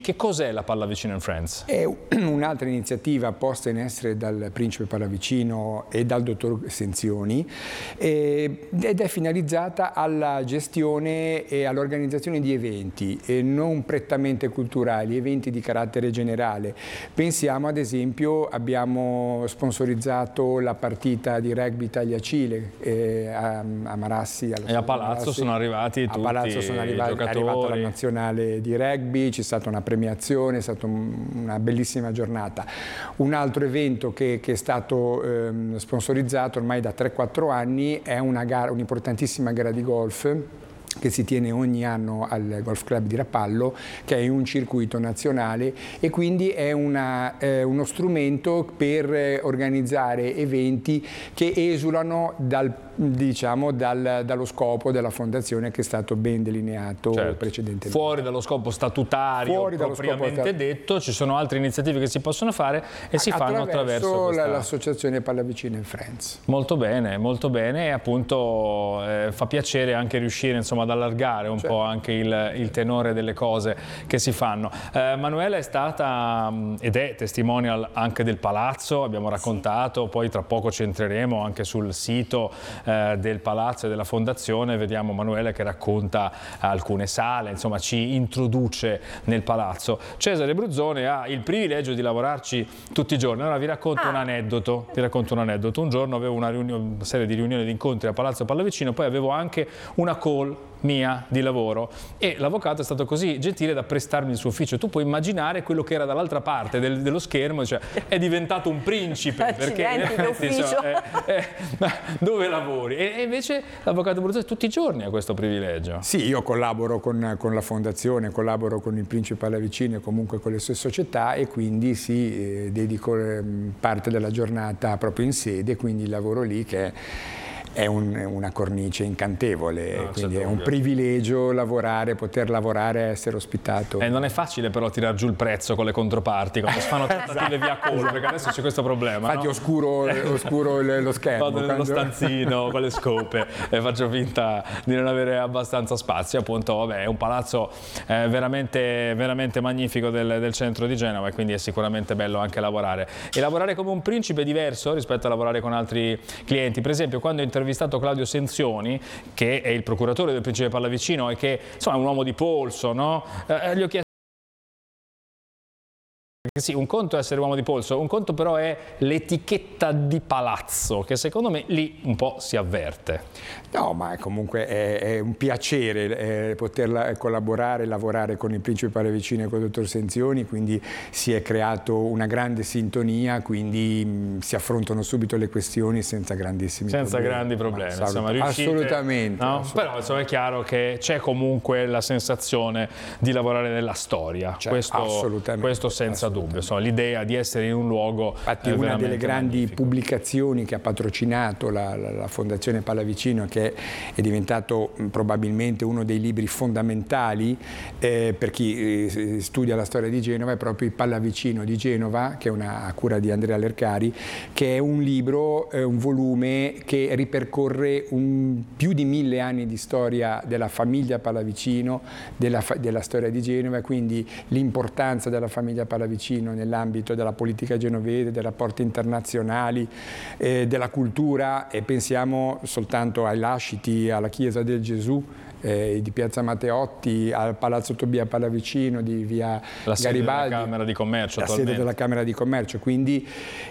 Che cos'è la Pallavicino and Friends? È un'altra iniziativa posta in essere dal principe Pallavicino e dal dottor Senzioni ed è finalizzata alla gestione e all'organizzazione di eventi non prettamente culturali, eventi di carattere generale. Pensiamo ad esempio, abbiamo sponsorizzato la partita di rugby Italia-Cile a Marassi. E a Palazzo sono arrivati tutti i giocatori. È arrivata la nazionale di rugby, c'è stata una premiazione, è stata una bellissima giornata. Un altro evento che è stato sponsorizzato ormai da 3-4 anni è un'importantissima gara di golf che si tiene ogni anno al Golf Club di Rapallo, che è un circuito nazionale e quindi è uno strumento per organizzare eventi che esulano dallo scopo della fondazione, che è stato ben delineato precedentemente. Fuori dallo scopo statutario propriamente detto, ci sono altre iniziative che si possono fare e si fanno attraverso l'associazione Pallavicino and Friends. Molto bene, e appunto fa piacere anche riuscire insomma ad allargare un po' anche il tenore delle cose che si fanno. Manuela è stata ed è testimonial anche del palazzo, abbiamo raccontato, poi tra poco ci entreremo anche sul sito del palazzo e della fondazione, vediamo Manuela che racconta alcune sale, insomma ci introduce nel palazzo. Cesare Bruzzone ha il privilegio di lavorarci tutti i giorni. Ora vi racconto un aneddoto, un giorno avevo una serie di riunioni, di incontri a Palazzo Pallavicino, poi avevo anche una call mia di lavoro e l'avvocato è stato così gentile da prestarmi il suo ufficio. Tu puoi immaginare quello che era dall'altra parte dello schermo, cioè è diventato un principe, perché in effetti dove lavori? E invece l'avvocato Bruzzone tutti i giorni ha questo privilegio. Sì, io collaboro con la fondazione, collaboro con il principe Pallavicino e comunque con le sue società e quindi dedico parte della giornata proprio in sede, quindi lavoro lì che è una cornice incantevole, quindi è un privilegio poter lavorare, essere ospitato. Non è facile però tirar giù il prezzo con le controparti quando si fanno trattative via call, perché adesso c'è questo problema. Infatti oscuro lo schermo. Vado nello stanzino con le scope e faccio finta di non avere abbastanza spazio. Appunto, vabbè, è un palazzo veramente magnifico del centro di Genova e quindi è sicuramente bello anche lavorare. E lavorare come un principe è diverso rispetto a lavorare con altri clienti. Per esempio, quando intervistato Claudio Senzioni, che è il procuratore del principe Pallavicino e che insomma è un uomo di polso, no? Gli ho chiesto sì, un conto è essere uomo di polso, un conto però è l'etichetta di palazzo, che secondo me lì un po' si avverte. No, ma comunque è un piacere poter collaborare, lavorare con il principe Pallavicino e con il dottor Senzioni, quindi si è creato una grande sintonia, quindi si affrontano subito le questioni senza grandi problemi. Insomma, riuscite, assolutamente, no? assolutamente. Però insomma, è chiaro che c'è comunque la sensazione di lavorare nella storia, questo senza dubbio. L'idea di essere in un luogo. Infatti una delle grandi pubblicazioni che ha patrocinato la Fondazione Pallavicino, che è diventato probabilmente uno dei libri fondamentali per chi studia la storia di Genova, è proprio il Pallavicino di Genova, che è a cura di Andrea Lercari, che è un libro, un volume che ripercorre più di 1000 anni di storia della famiglia Pallavicino, della storia di Genova, quindi l'importanza della famiglia Pallavicino nell'ambito della politica genovese, dei rapporti internazionali, della cultura, e pensiamo soltanto ai lasciti, alla Chiesa del Gesù di Piazza Matteotti, al Palazzo Tobia Pallavicino di via Garibaldi, della Camera di Commercio, la sede della Camera di Commercio, quindi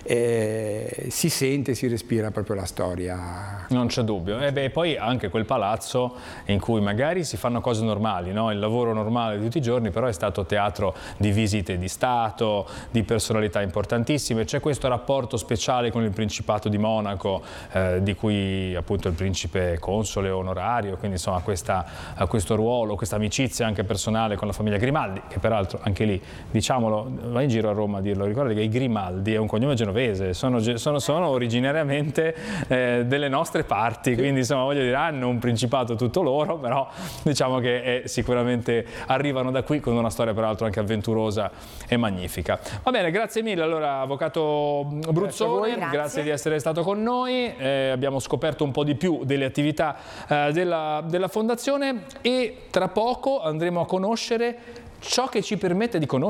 si sente, si respira proprio la storia. Non c'è dubbio. E poi anche quel palazzo in cui magari si fanno cose normali, no? Il lavoro normale di tutti i giorni, però è stato teatro di visite di Stato, di personalità importantissime. C'è questo rapporto speciale con il Principato di Monaco, di cui appunto il principe console onorario, quindi insomma questo ruolo, questa amicizia anche personale con la famiglia Grimaldi, che peraltro anche lì, diciamolo, vai in giro a Roma a dirlo, ricordate che i Grimaldi è un cognome genovese, sono originariamente delle nostre parti, quindi insomma voglio dire, hanno un principato tutto loro, però diciamo che sicuramente arrivano da qui con una storia peraltro anche avventurosa e magnifica. Va bene, grazie mille allora avvocato Bruzzone, grazie di essere stato con noi, abbiamo scoperto un po' di più delle attività della Fondazione e tra poco andremo a conoscere ciò che ci permette di conoscere